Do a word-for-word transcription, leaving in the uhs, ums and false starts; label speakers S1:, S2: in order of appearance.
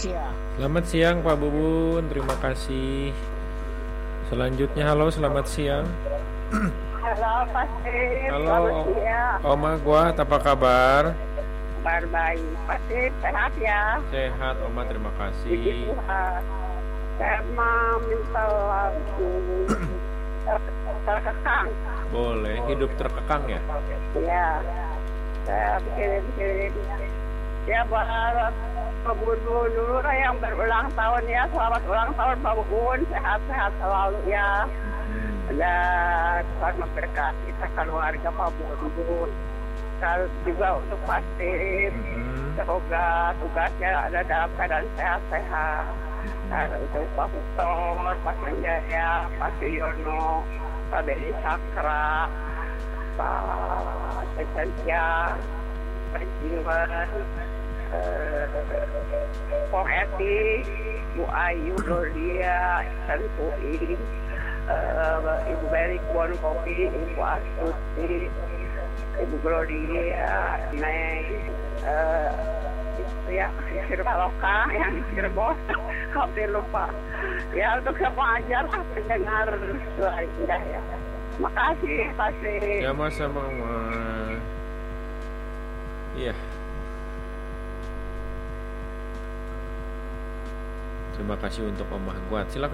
S1: siang.
S2: Selamat siang Pak Bubun, terima kasih. Selanjutnya halo, selamat siang.
S3: Halo Pak Sip,
S2: Halo
S3: selamat
S2: O-
S3: siang.
S2: Oma Guat, apa kabar?
S3: Kabar baik. Pak Sip, sehat ya?
S2: Sehat Oma, terima
S3: Puji
S2: kasih.
S3: Tuhan. Saya mau minta lagu ter- terkekang.
S2: Boleh, hidup terkekang ya?
S3: Ya, saya kirim-kirim. Ya buat Pak Bun dulu lah yang berulang tahun ya. Selamat ulang tahun Pak Bun. Sehat-sehat selalu ya.
S2: Hmm.
S3: Dan Tuhan memberkati kita keluarga Pak Bun. Lalu juga untuk Pak Sip.
S2: Hmm.
S3: Semoga tugasnya ada dalam keadaan sehat-sehat. Dan untuk Pak Victor, Pak Sanjaya, Pak Suyono, Pak Beni Sakra, Pak Tesentia, Pak Jiwan, eh, Pong Eti, Bu Ayu, Gloria, Tentuin, eh, Ibu Beri Kebun Kopi, Ibu Astuti, Ibu Gloria, Neng, eh, itu ya, Sirpaloka yang di Cirebon, hampir lupa. Ya untuk semua aja lah pendengar suara indah ya. Makasih, kasih.
S2: Ya mas sama Oma. Iya. Terima kasih untuk Oma Guat. Silakan.